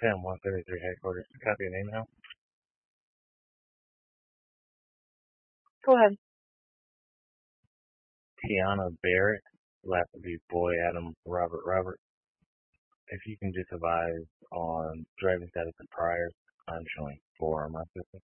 Sam 133 headquarters. Copy your name now. Go ahead. Tiana Barrett. Last would be Boy Adam Robert. If you can just advise on driving status and priors, I'm showing 4 on my system.